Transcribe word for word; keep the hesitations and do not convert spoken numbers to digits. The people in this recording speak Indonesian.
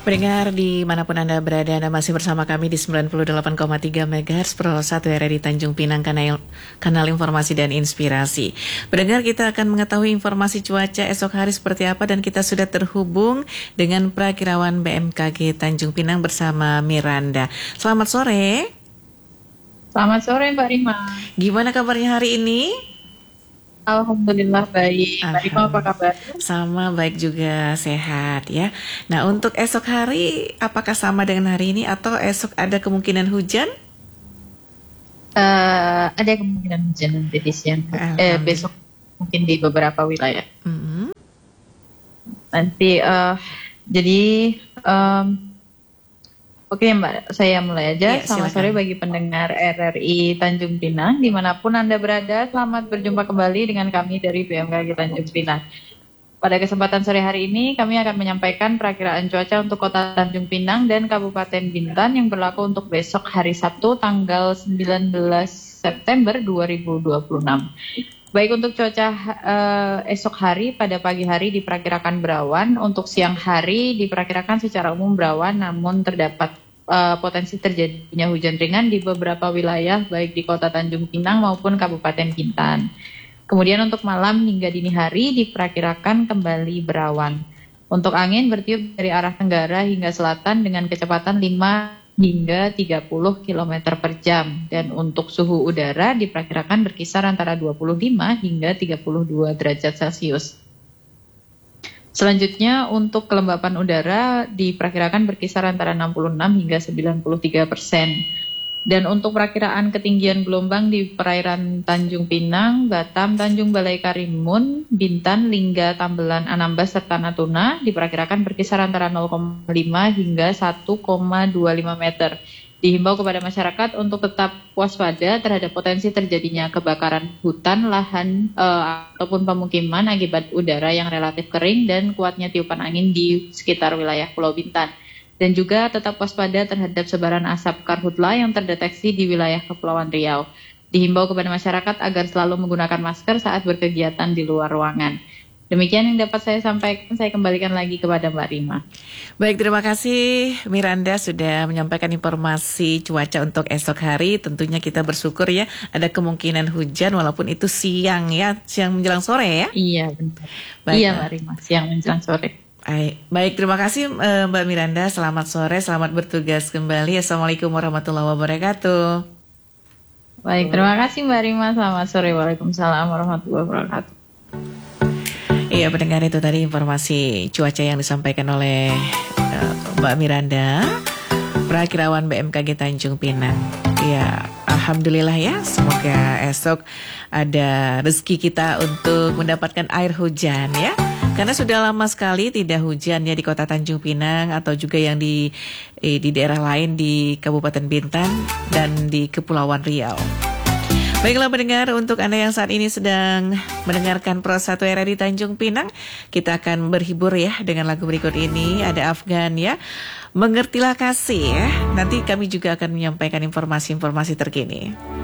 Pendengar dimanapun Anda berada, Anda masih bersama kami di sembilan puluh delapan koma tiga MHz Pro satu R R I Tanjung Pinang, kanal, kanal informasi dan inspirasi. Pendengar, kita akan mengetahui informasi cuaca esok hari seperti apa, dan kita sudah terhubung dengan Prakirawan B M K G Tanjung Pinang bersama Miranda. Selamat sore. Selamat sore Mbak Rima. Gimana kabarnya hari ini? Alhamdulillah baik. Mbak Rima apa kabar? Sama, baik juga, sehat ya. Nah, untuk esok hari apakah sama dengan hari ini atau esok ada kemungkinan hujan? Uh, ada kemungkinan hujan nanti di siang. Eh, besok mungkin di beberapa wilayah. Mm-hmm. Nanti uh, jadi um, Oke Mbak, saya mulai aja. Ya, selamat sore bagi pendengar R R I Tanjung Pinang dimanapun Anda berada. Selamat berjumpa kembali dengan kami dari B M K G Tanjung Pinang. Pada kesempatan sore hari ini kami akan menyampaikan perakiraan cuaca untuk Kota Tanjung Pinang dan Kabupaten Bintan yang berlaku untuk besok hari Sabtu tanggal sembilan belas September dua ribu dua puluh enam. Baik, untuk cuaca uh, esok hari, pada pagi hari diperkirakan berawan, untuk siang hari diperkirakan secara umum berawan, namun terdapat uh, potensi terjadinya hujan ringan di beberapa wilayah, baik di Kota Tanjung Pinang maupun Kabupaten Bintan. Kemudian untuk malam hingga dini hari diperkirakan kembali berawan. Untuk angin bertiup dari arah tenggara hingga selatan dengan kecepatan lima hingga tiga puluh kilometer per jam, dan untuk suhu udara diperkirakan berkisar antara dua puluh lima hingga tiga puluh dua derajat Celcius. Selanjutnya untuk kelembapan udara diperkirakan berkisar antara enam puluh enam hingga sembilan puluh tiga persen. Dan untuk perakiraan ketinggian gelombang di perairan Tanjung Pinang, Batam, Tanjung Balai Karimun, Bintan, Lingga, Tambelan, Anambas, serta Natuna diperkirakan berkisar antara nol koma lima hingga satu koma dua lima meter. Dihimbau kepada masyarakat untuk tetap waspada terhadap potensi terjadinya kebakaran hutan, lahan, uh, ataupun pemukiman akibat udara yang relatif kering dan kuatnya tiupan angin di sekitar wilayah Pulau Bintan. Dan juga tetap waspada terhadap sebaran asap karhutla yang terdeteksi di wilayah Kepulauan Riau. Dihimbau kepada masyarakat agar selalu menggunakan masker saat berkegiatan di luar ruangan. Demikian yang dapat saya sampaikan, saya kembalikan lagi kepada Mbak Rima. Baik, terima kasih Miranda sudah menyampaikan informasi cuaca untuk esok hari. Tentunya kita bersyukur ya, ada kemungkinan hujan walaupun itu siang ya, siang menjelang sore ya. Iya benar. Baik, iya Mbak Rima, siang menjelang sore. Baik, terima kasih Mbak Miranda. Selamat sore, selamat bertugas kembali. Assalamualaikum warahmatullahi wabarakatuh. Baik, terima kasih Mbak Rima. Selamat sore, waalaikumsalam warahmatullahi wabarakatuh. Iya, pendengar, itu tadi informasi cuaca yang disampaikan oleh uh, Mbak Miranda, Prakirawan B M K G Tanjung Pinang. Ya, alhamdulillah ya. Semoga esok ada rezeki kita untuk mendapatkan air hujan ya. Karena sudah lama sekali tidak hujan ya di Kota Tanjung Pinang atau juga yang di eh, di daerah lain di Kabupaten Bintan dan di Kepulauan Riau. Baiklah pendengar, untuk Anda yang saat ini sedang mendengarkan Pro satu R R I Tanjung Pinang, kita akan berhibur ya dengan lagu berikut ini. Ada Afgan ya, Mengertilah Kasih ya. Nanti kami juga akan menyampaikan informasi-informasi terkini.